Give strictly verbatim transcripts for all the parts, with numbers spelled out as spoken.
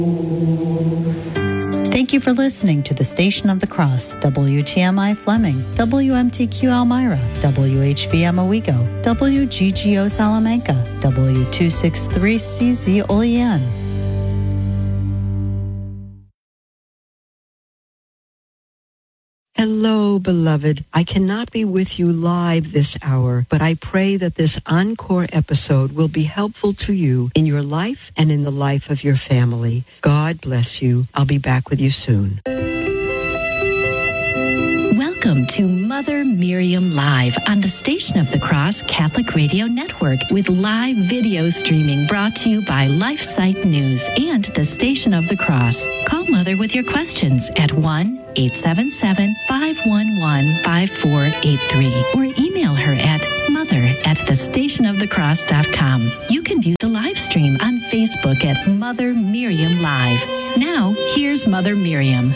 Thank you for listening to the Station of the Cross, W T M I Fleming, W M T Q Elmira, W H V M Owego, W G G O Salamanca, W two sixty-three C Z Olean. Hello, beloved. I cannot be with you live this hour, but I pray that this encore episode will be helpful to you in your life and in the life of your family. God bless you. I'll be back with you soon. Welcome to Mother Miriam Live on the Station of the Cross Catholic Radio Network with live video streaming brought to you by LifeSite News and the Station of the Cross. Call Mother with your questions at one eight seven seven, five one one, five four eight three or email her at mother at the station of the cross dot com. You can view the live stream on Facebook at Mother Miriam Live. Now, here's Mother Miriam.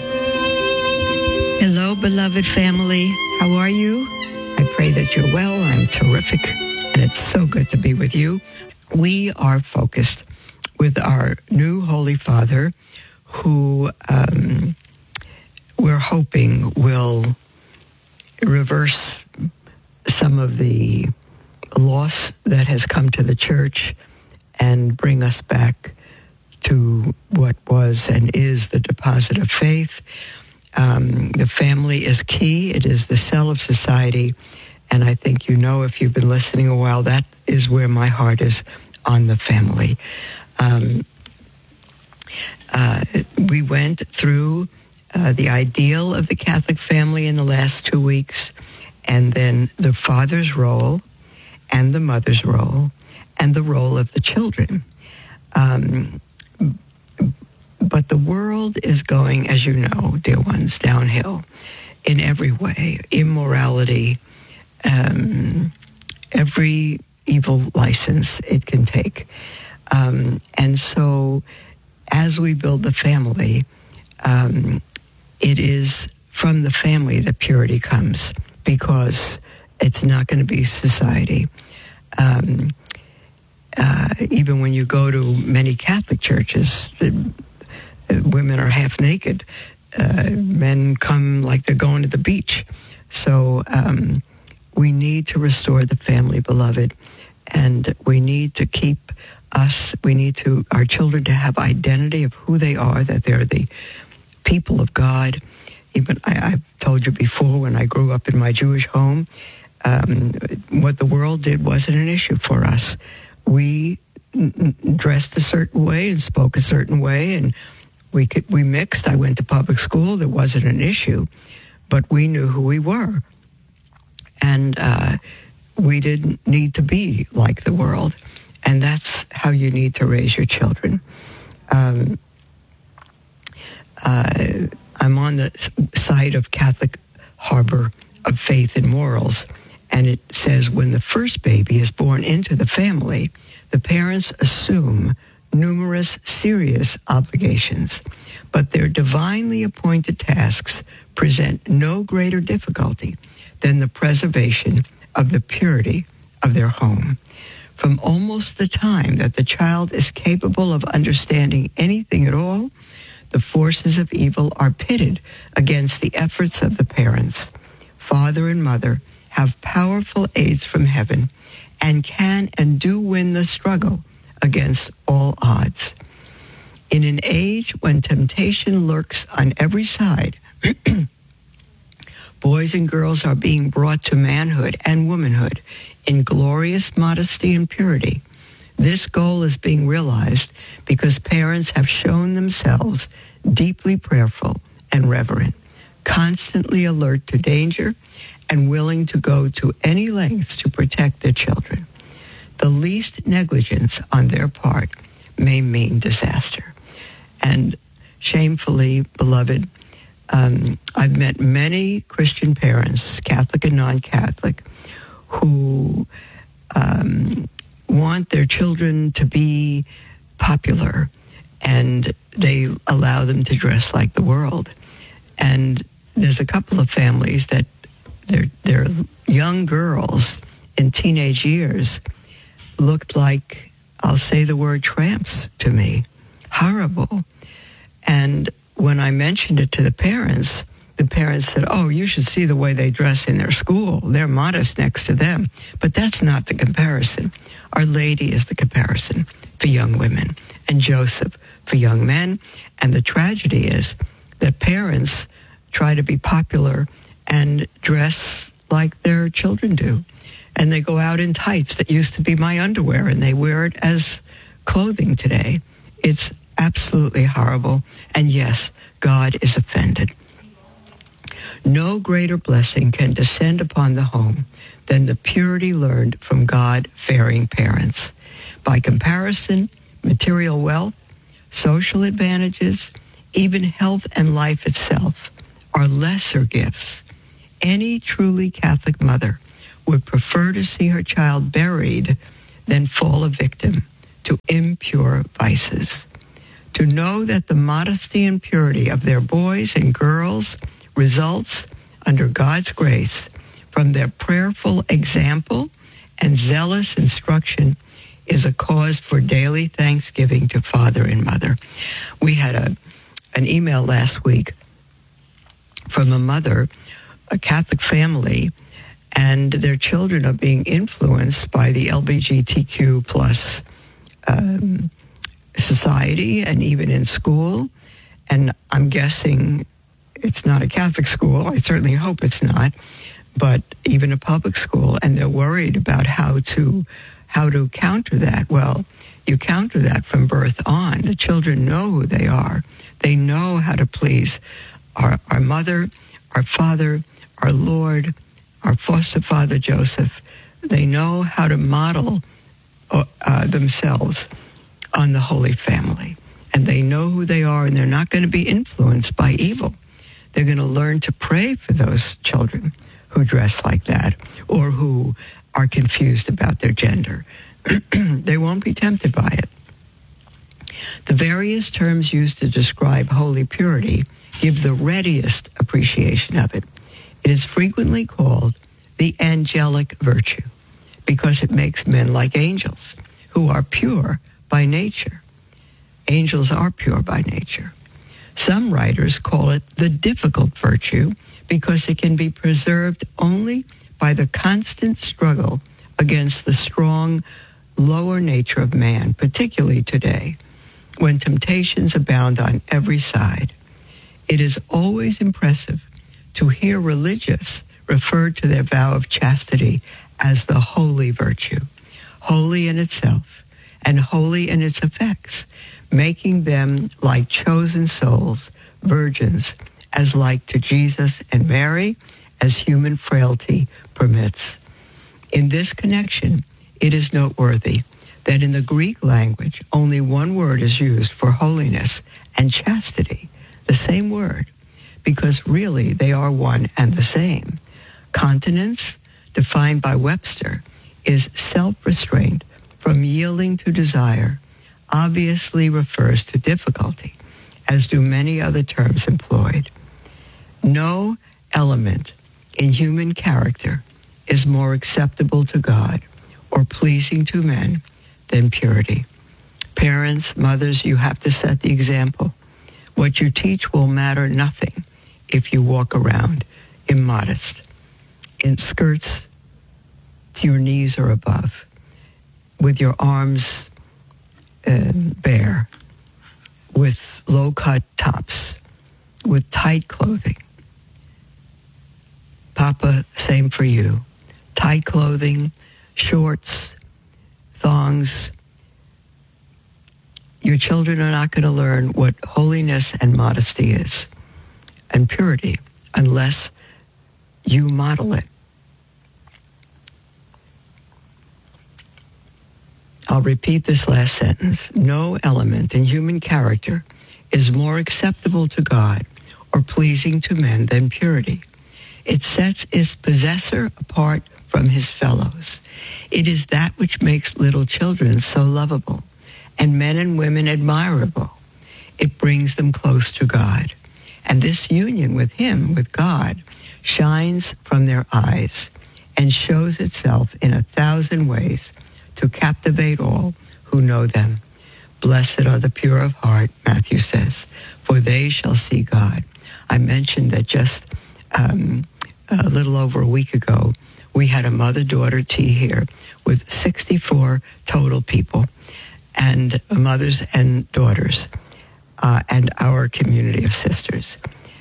Hello, beloved family. How are you? I pray that you're well. I'm terrific, and it's so good to be with you. We are focused with our new Holy Father, who um, we're hoping will reverse some of the loss that has come to the church and bring us back to what was and is the deposit of faith. Um, the family is key. It is the cell of society. And I think you know, if you've been listening a while, that is where my heart is, on the family. Um, uh, we went through uh, the ideal of the Catholic family in the last two weeks, and then the father's role and the mother's role and the role of the children. Um But the world is going, as you know, dear ones, downhill in every way. Immorality, um, every evil license it can take. Um, and so as we build the family, um, it is from the family that purity comes, because it's not going to be society. Um, uh, even when you go to many Catholic churches, the, women are half naked. Uh, men come like they're going to the beach. So um, we need to restore the family, beloved. And we need to keep us, we need to, our children to have identity of who they are, that they're the people of God. Even I, I've told you before, when I grew up in my Jewish home, um, what the world did wasn't an issue for us. We n- dressed a certain way and spoke a certain way, and We could, we mixed. I went to public school. There wasn't an issue, but we knew who we were. And uh, we didn't need to be like the world. And that's how you need to raise your children. Um, uh, I'm on the side of Catholic Harbor of Faith and Morals, and it says, when the first baby is born into the family, the parents assume numerous serious obligations, but their divinely appointed tasks present no greater difficulty than the preservation of the purity of their home. From almost the time that the child is capable of understanding anything at all, the forces of evil are pitted against the efforts of the parents. Father and mother have powerful aids from heaven and can and do win the struggle against all odds. In an age when temptation lurks on every side, boys and girls are being brought to manhood and womanhood in glorious modesty and purity. This goal is being realized because parents have shown themselves deeply prayerful and reverent, constantly alert to danger, and willing to go to any lengths to protect their children. The least negligence on their part may mean disaster. And shamefully, beloved, um, I've met many Christian parents, Catholic and non-Catholic, who um, want their children to be popular, and they allow them to dress like the world. And there's a couple of families that their their young girls in teenage years looked like, I'll say the word, tramps to me. Horrible. And when I mentioned it to the parents, the parents said, oh, you should see the way they dress in their school. They're modest next to them. But that's not the comparison. Our Lady is the comparison for young women, and Joseph for young men. And the tragedy is that parents try to be popular and dress like their children do. And they go out in tights that used to be my underwear, and they wear it as clothing today. It's absolutely horrible. And yes, God is offended. No greater blessing can descend upon the home than the purity learned from God-fearing parents. By comparison, material wealth, social advantages, even health and life itself are lesser gifts. Any truly Catholic mother would prefer to see her child buried than fall a victim to impure vices. To know that the modesty and purity of their boys and girls results, under God's grace, from their prayerful example and zealous instruction is a cause for daily thanksgiving to Father and Mother. We had a an email last week from a mother, a Catholic family, and their children are being influenced by the L G B T Q plus um, society and even in school. And I'm guessing it's not a Catholic school. I certainly hope it's not, but even a public school. And they're worried about how to how to counter that. Well, you counter that from birth on. The children know who they are. They know how to please our, our mother, our father, our Lord, our foster father, Joseph. They know how to model uh, themselves on the Holy Family. And they know who they are, and they're not going to be influenced by evil. They're going to learn to pray for those children who dress like that or who are confused about their gender. They won't be tempted by it. The various terms used to describe holy purity give the readiest appreciation of it. It is frequently called the angelic virtue because it makes men like angels who are pure by nature. Angels are pure by nature. Some writers call it the difficult virtue because it can be preserved only by the constant struggle against the strong, lower nature of man, particularly today, when temptations abound on every side. It is always impressive to hear religious refer to their vow of chastity as the holy virtue, holy in itself and holy in its effects, making them like chosen souls, virgins, as like to Jesus and Mary as human frailty permits. In this connection, it is noteworthy that in the Greek language, only one word is used for holiness and chastity, the same word, because really they are one and the same. Continence, defined by Webster, is self-restraint from yielding to desire, obviously refers to difficulty, as do many other terms employed. No element in human character is more acceptable to God or pleasing to men than purity. Parents, mothers, you have to set the example. What you teach will matter nothing if you walk around immodest, in skirts to your knees or above, with your arms uh, bare, with low-cut tops, with tight clothing. Papa, same for you. Tight clothing, shorts, thongs. Your children are not going to learn what holiness and modesty is and purity unless you model it. I'll repeat this last sentence. No element in human character is more acceptable to God or pleasing to men than purity. It sets its possessor apart from his fellows. It is that which makes little children so lovable and men and women admirable. It brings them close to God. And this union with him, with God, shines from their eyes and shows itself in a thousand ways to captivate all who know them. Blessed are the pure of heart, Matthew says, for they shall see God. I mentioned that just um, a little over a week ago, we had a mother-daughter tea here with sixty-four total people, and mothers and daughters, uh, and our community of sisters.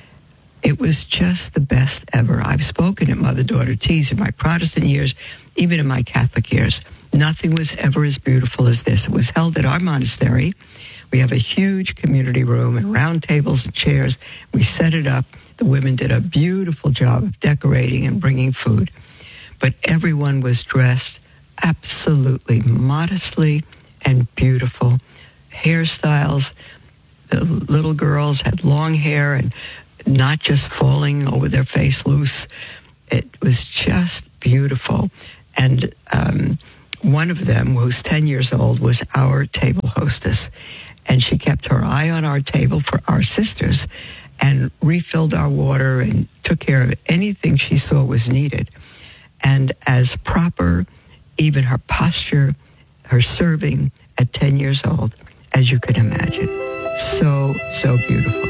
It was just the best ever. I've spoken at mother-daughter teas in my Protestant years, even in my Catholic years. Nothing was ever as beautiful as this. It was held at our monastery. We have a huge community room and round tables and chairs. We set it up. The women did a beautiful job of decorating and bringing food. But everyone was dressed absolutely modestly and beautiful. Hairstyles, the little girls had long hair and not just falling over their face loose. It was just beautiful. And um, one of them, who's ten years old, was our table hostess. And she kept her eye on our table for our sisters and refilled our water and took care of anything she saw was needed. And as proper, even her posture, her serving at ten years old, as you can imagine. So, so beautiful.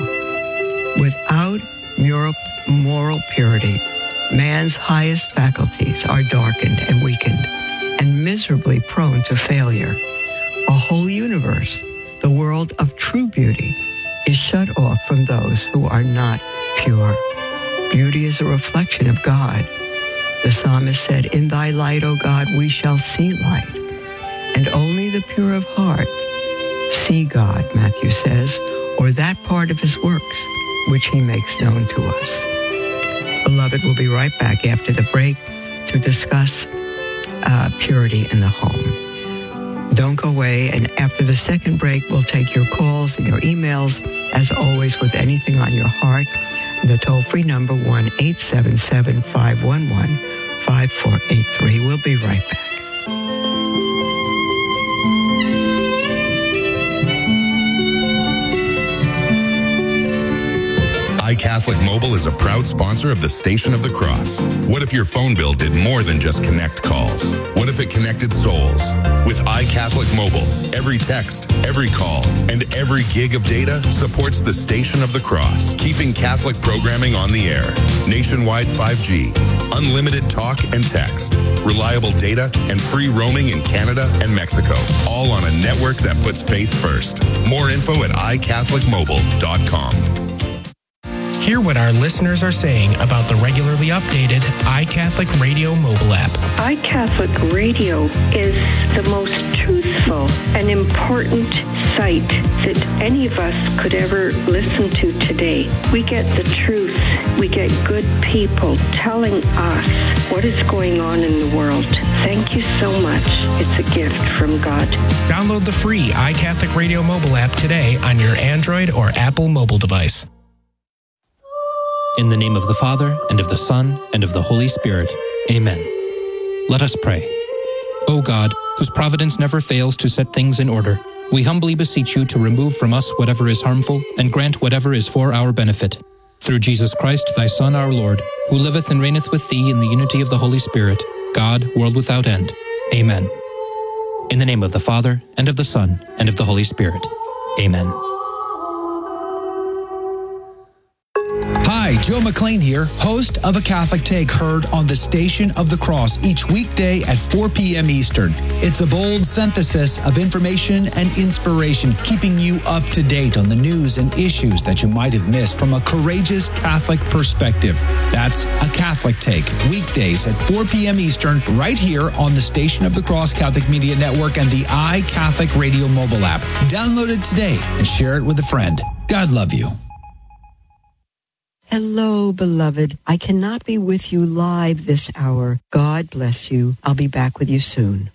Without moral, moral purity, man's highest faculties are darkened and weakened and miserably prone to failure. A whole universe, the world of true beauty, is shut off from those who are not pure. Beauty is a reflection of God. The psalmist said, "In thy light, O God, we shall see light." And only the pure of heart see God, Matthew says, or that part of his works which he makes known to us. Beloved, we'll be right back after the break to discuss uh, purity in the home. Don't go away, and after the second break, we'll take your calls and your emails, as always, with anything on your heart. The toll-free number, one eight seven seven, five one one, five four eight three. We'll be right back. iCatholic Mobile is a proud sponsor of the Station of the Cross. What if your phone bill did more than just connect calls? What if it connected souls? With iCatholic Mobile, every text, every call, and every gig of data supports the Station of the Cross, keeping Catholic programming on the air. Nationwide five G, unlimited talk and text, reliable data, and free roaming in Canada and Mexico, all on a network that puts faith first. More info at i catholic mobile dot com. Hear what our listeners are saying about the regularly updated iCatholic Radio mobile app. iCatholic Radio is the most truthful and important site that any of us could ever listen to today. We get the truth. We get good people telling us what is going on in the world. Thank you so much. It's a gift from God. Download the free iCatholic Radio mobile app today on your Android or Apple mobile device. In the name of the Father, and of the Son, and of the Holy Spirit. Amen. Let us pray. O God, whose providence never fails to set things in order, we humbly beseech you to remove from us whatever is harmful, and grant whatever is for our benefit. Through Jesus Christ, thy Son, our Lord, who liveth and reigneth with thee in the unity of the Holy Spirit, God, world without end. Amen. In the name of the Father, and of the Son, and of the Holy Spirit. Amen. Hi, Joe McLean here, host of A Catholic Take, heard on the Station of the Cross each weekday at four p.m. Eastern. It's a bold synthesis of information and inspiration, keeping you up to date on the news and issues that you might have missed from a courageous Catholic perspective. That's A Catholic Take, weekdays at four p.m. Eastern, right here on the Station of the Cross Catholic Media Network and the iCatholic Radio mobile app. Download it today and share it with a friend. God love you. Hello, beloved. I cannot be with you live this hour. God bless you. I'll be back with you soon.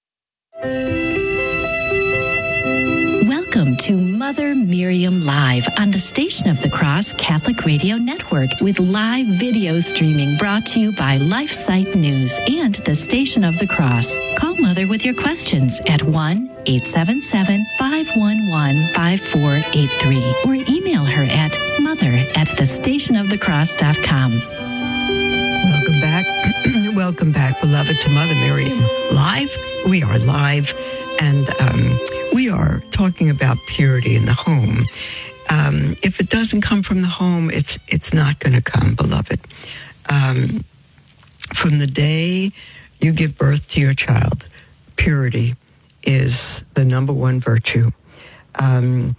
Welcome to Mother Miriam Live on the Station of the Cross Catholic Radio Network, with live video streaming brought to you by LifeSite News and the Station of the Cross. Call Mother with your questions at one eight seven seven, five one one, five four eight three or email her at mother at the station of the cross dot com. Welcome back. Welcome back, beloved, to Mother Miriam Live. We are live, and um, we are talking about purity in the home. Um, if it doesn't come from the home, it's it's not going to come, beloved. Um, from the day you give birth to your child, purity is the number one virtue. Um,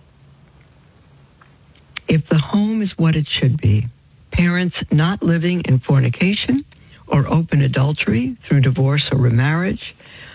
if the home is what it should be, parents not living in fornication or open adultery through divorce or remarriage,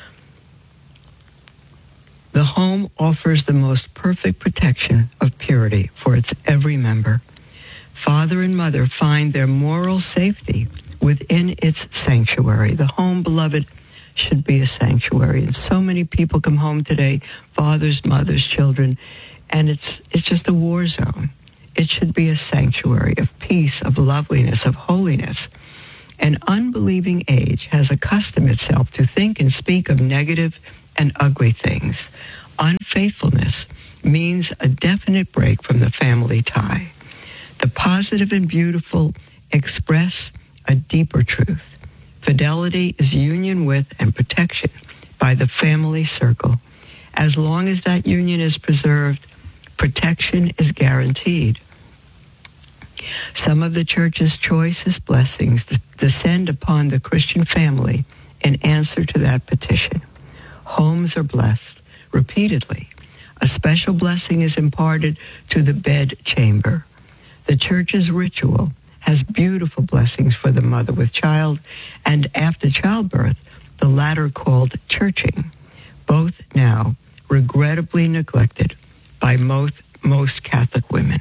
the home offers the most perfect protection of purity for its every member. Father and mother find their moral safety within its sanctuary. The home, beloved, should be a sanctuary. And so many people come home today, fathers, mothers, children, and it's it's just a war zone. It should be a sanctuary of peace, of loveliness, of holiness. An unbelieving age has accustomed itself to think and speak of negative and ugly things. Unfaithfulness means a definite break from the family tie. The positive and beautiful express a deeper truth. Fidelity is union with and protection by the family circle. As long as that union is preserved, protection is guaranteed. Some of the church's choicest blessings descend upon the Christian family in answer to that petition. Homes are blessed repeatedly. A special blessing is imparted to the bed chamber. The church's ritual has beautiful blessings for the mother with child, and after childbirth, the latter called churching, both now regrettably neglected by most, most Catholic women.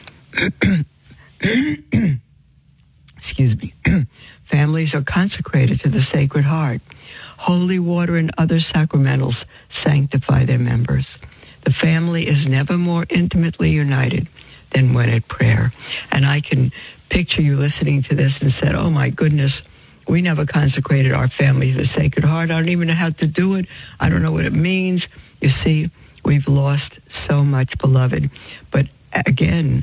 Excuse me. Families are consecrated to the Sacred Heart. Holy water and other sacramentals sanctify their members. The family is never more intimately united than when at prayer. And I can picture you listening to this and said, oh my goodness, we never consecrated our family to the Sacred Heart. I don't even know how to do it. I don't know what it means. You see, we've lost so much, beloved. But again,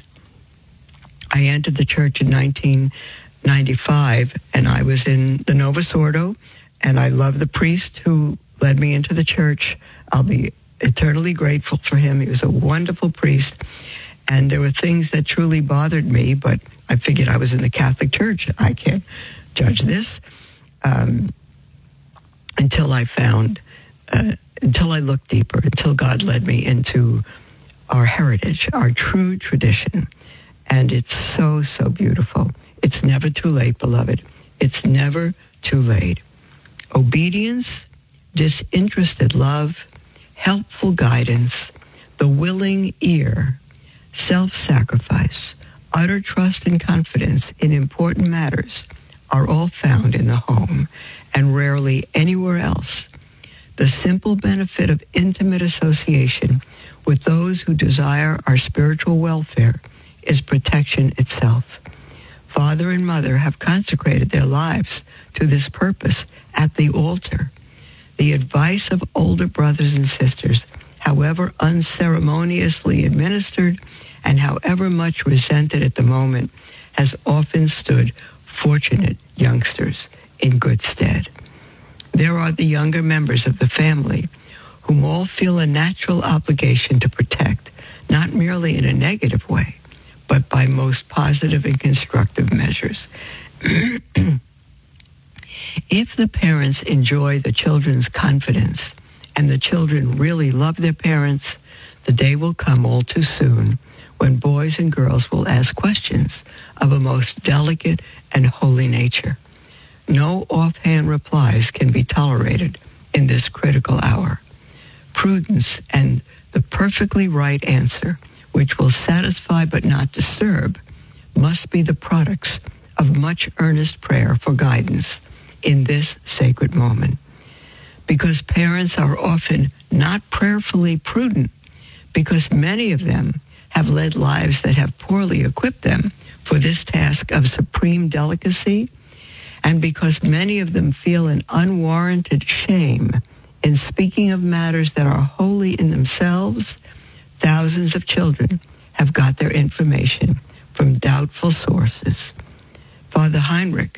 I entered the church in nineteen ninety-five, and I was in the Novus Ordo, and I love the priest who led me into the church. I'll be eternally grateful for him. He was a wonderful priest, and there were things that truly bothered me, but I figured I was in the Catholic Church. I can't judge this um, until I found, uh, until I looked deeper, until God led me into our heritage, our true tradition. And it's so, so beautiful. It's never too late, beloved. It's never too late. Obedience, disinterested love, helpful guidance, the willing ear, self-sacrifice, utter trust and confidence in important matters are all found in the home and rarely anywhere else. The simple benefit of intimate association with those who desire our spiritual welfare is protection itself. Father and mother have consecrated their lives to this purpose at the altar. The advice of older brothers and sisters, however unceremoniously administered and however much resented at the moment, has often stood fortunate youngsters in good stead. There are the younger members of the family whom all feel a natural obligation to protect, not merely in a negative way, but by most positive and constructive measures. If the parents enjoy the children's confidence and the children really love their parents, the day will come all too soon when boys and girls will ask questions of a most delicate and holy nature. No offhand replies can be tolerated in this critical hour. Prudence and the perfectly right answer, which will satisfy but not disturb, must be the products of much earnest prayer for guidance in this sacred moment. Because parents are often not prayerfully prudent, because many of them have led lives that have poorly equipped them for this task of supreme delicacy, and because many of them feel an unwarranted shame in speaking of matters that are holy in themselves, thousands of children have got their information from doubtful sources. Father Heinrich,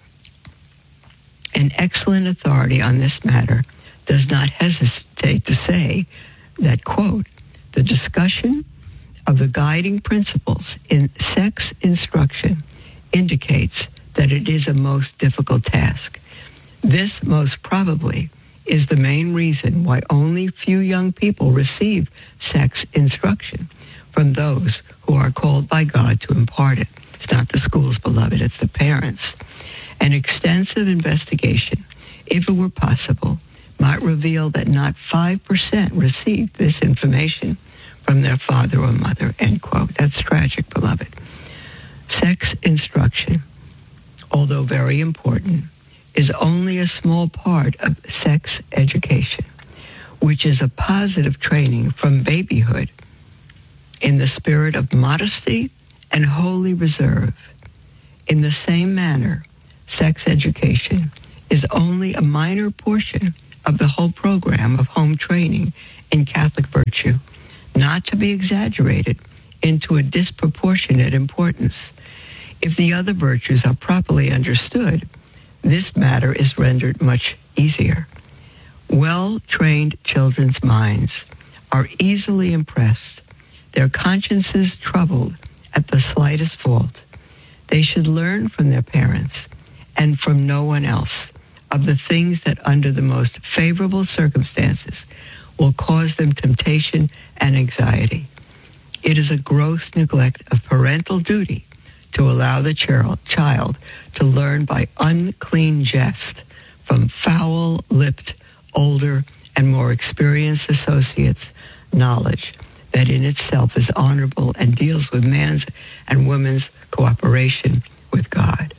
an excellent authority on this matter, does not hesitate to say that, quote, the discussion of the guiding principles in sex instruction indicates that it is a most difficult task. This most probably is the main reason why only few young people receive sex instruction from those who are called by God to impart it. It's not the schools, beloved, it's the parents. An extensive investigation, if it were possible, might reveal that not five percent received this information from their father or mother, end quote. That's tragic, beloved. Sex instruction, although very important, is only a small part of sex education, which is a positive training from babyhood in the spirit of modesty and holy reserve. In the same manner, sex education is only a minor portion of the whole program of home training in Catholic virtue, not to be exaggerated into a disproportionate importance. If the other virtues are properly understood, this matter is rendered much easier. Well-trained children's minds are easily impressed, their consciences troubled at the slightest fault. They should learn from their parents and from no one else of the things that under the most favorable circumstances will cause them temptation and anxiety. It is a gross neglect of parental duty to allow the child to learn by unclean jest from foul-lipped, older, and more experienced associates knowledge that in itself is honorable and deals with man's and woman's cooperation with God.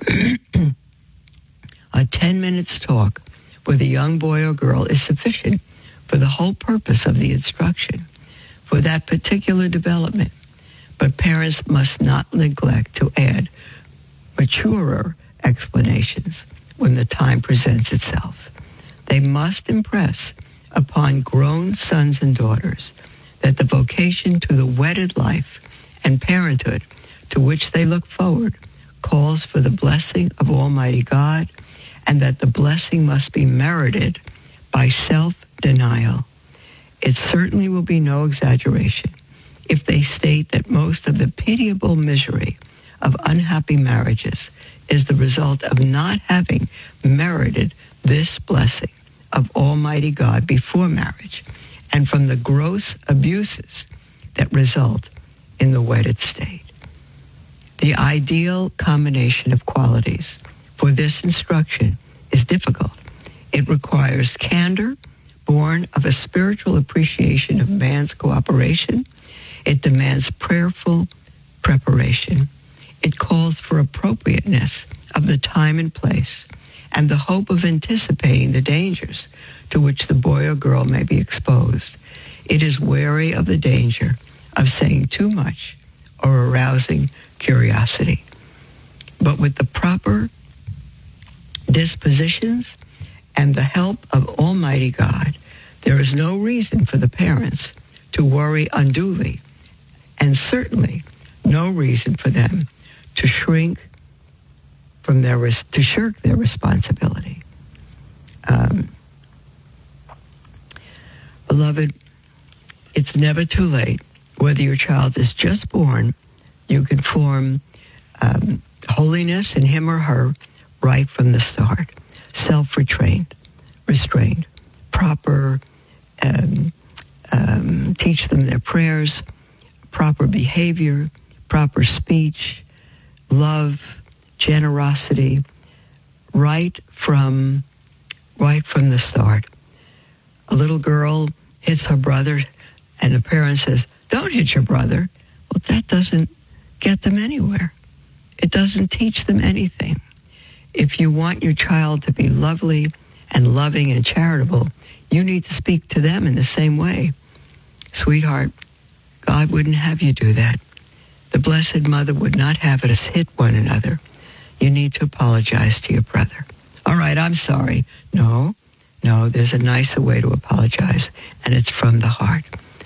A ten minutes talk with a young boy or girl is sufficient for the whole purpose of the instruction, for that particular development. But parents must not neglect to add maturer explanations when the time presents itself. They must impress upon grown sons and daughters that the vocation to the wedded life and parenthood to which they look forward calls for the blessing of Almighty God, and that the blessing must be merited by self-denial. It certainly will be no exaggeration if they state that most of the pitiable misery of unhappy marriages is the result of not having merited this blessing of Almighty God before marriage, and from the gross abuses that result in the wedded state. The ideal combination of qualities for this instruction is difficult. It requires candor, born of a spiritual appreciation of man's cooperation. It demands prayerful preparation. It calls for appropriateness of the time and place, and the hope of anticipating the dangers to which the boy or girl may be exposed. It is wary of the danger of saying too much or arousing curiosity. But with the proper dispositions and the help of Almighty God, there is no reason for the parents to worry unduly, and certainly no reason for them to shrink from their to shirk their responsibility. Um, beloved, it's never too late. Whether your child is just born, you can form um, holiness in him or her right from the start. Self-restrained, restrained, proper, um, um, teach them their prayers, proper behavior, proper speech, love, generosity, right from, right from the start. A little girl hits her brother, and the parent says, "Don't hit your brother." Well, that doesn't get them anywhere. It doesn't teach them anything. If you want your child to be lovely and loving and charitable, you need to speak to them in the same way. Sweetheart, God wouldn't have you do that. The Blessed Mother would not have us hit one another. You need to apologize to your brother. All right, I'm sorry. No, no, there's a nicer way to apologize, and it's from the heart.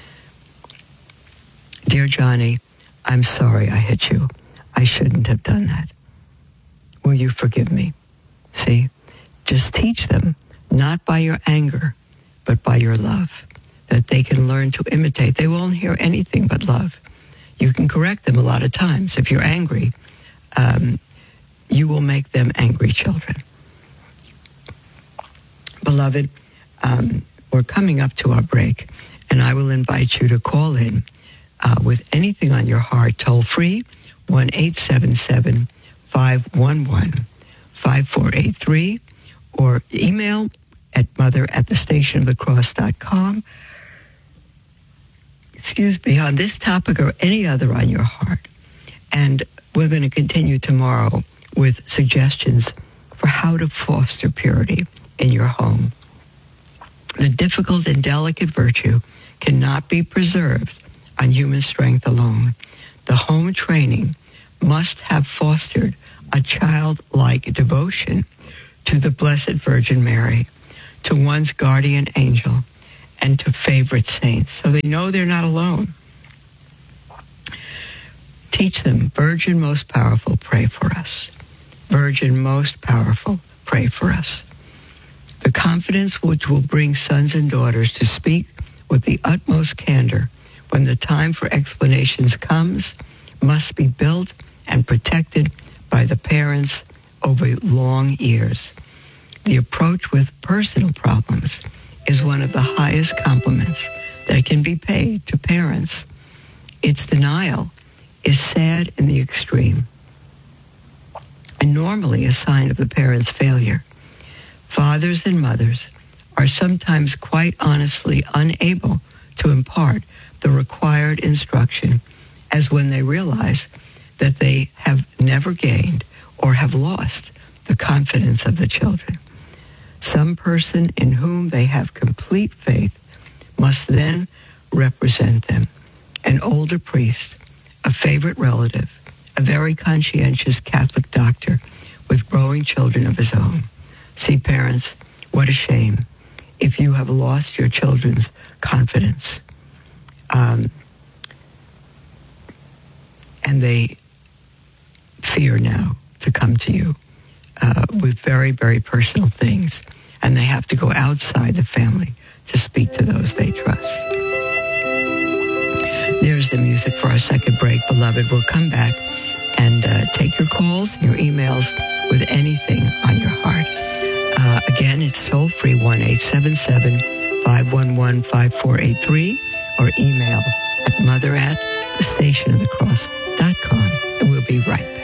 Dear Johnny, I'm sorry I hit you. I shouldn't have done that. Will you forgive me? See, just teach them, not by your anger, but by your love, that they can learn to imitate. They won't hear anything but love. You can correct them a lot of times. If you're angry, um, you will make them angry children. Beloved, um, we're coming up to our break, and I will invite you to call in uh, with anything on your heart, toll free, one eight seven seven, five one one, five four eight three, or email at mother at the station of the cross dot com. Excuse me, on this topic or any other on your heart. And we're going to continue tomorrow with suggestions for how to foster purity in your home. The difficult and delicate virtue cannot be preserved on human strength alone. The home training must have fostered a childlike devotion to the Blessed Virgin Mary, to one's guardian angel, and to favorite saints, so they know they're not alone. Teach them, Virgin most powerful, pray for us. Virgin most powerful, pray for us. The confidence which will bring sons and daughters to speak with the utmost candor when the time for explanations comes must be built and protected by the parents over long years. The approach with personal problems is one of the highest compliments that can be paid to parents. Its denial is sad in the extreme and normally a sign of the parent's failure. Fathers and mothers are sometimes quite honestly unable to impart the required instruction, as when they realize that they have never gained or have lost the confidence of the children. Some person in whom they have complete faith must then represent them. An older priest, a favorite relative, a very conscientious Catholic doctor with growing children of his own. See, parents, what a shame if you have lost your children's confidence. Um, and they fear now to come to you uh, with very, very personal things. And they have to go outside the family to speak to those they trust. There's the music for our second break, beloved. We'll come back and uh, take your calls, your emails with anything on your heart. Uh, again, it's toll free, one eight seven seven, five one one, five four eight three, or email at mother at the station of the cross dot com. And we'll be right back.